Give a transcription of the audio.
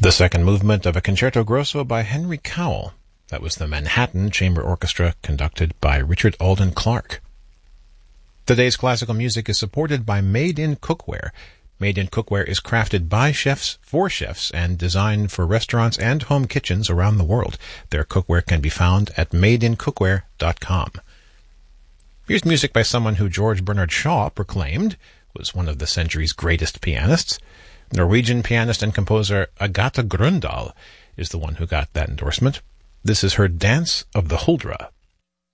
The second movement of a concerto grosso by Henry Cowell. That was the Manhattan Chamber Orchestra, conducted by Richard Alden Clark. Today's classical music is supported by Made in Cookware. Made in Cookware is crafted by chefs for chefs and designed for restaurants and home kitchens around the world. Their cookware can be found at madeincookware.com. Here's music by someone who George Bernard Shaw proclaimed was one of the century's greatest pianists. Norwegian pianist and composer Agathe Grøndahl is the one who got that endorsement. This is her Dance of the Huldra.